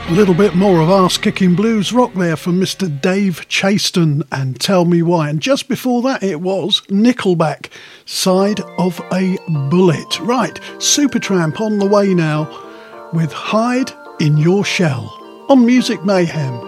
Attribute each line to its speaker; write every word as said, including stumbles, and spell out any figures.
Speaker 1: A little bit more of arse-kicking blues rock there from Mister Dave Chaston and Tell Me Why. And just before that it was Nickelback, Side of a Bullet. Right, Supertramp on the way now with Hide in Your Shell on Music Mayhem.